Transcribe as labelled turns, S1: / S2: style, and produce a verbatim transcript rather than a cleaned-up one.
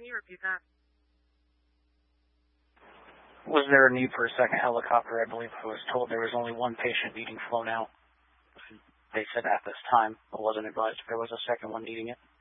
S1: Can you repeat that?
S2: Was there a need for a second helicopter? I believe I was told there was only one patient needing flown out. They said at this time. I wasn't advised if there was a second one needing it.